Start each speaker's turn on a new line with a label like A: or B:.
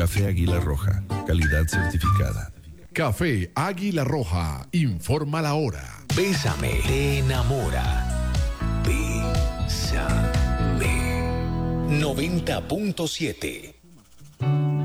A: Café Águila Roja, calidad certificada.
B: Café Águila Roja, informa la hora.
C: Bésame, te enamora. Bésame. 90.7